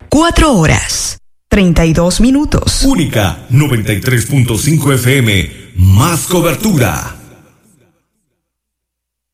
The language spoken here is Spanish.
4 horas, 32 minutos. Única 93.5 FM. Más cobertura.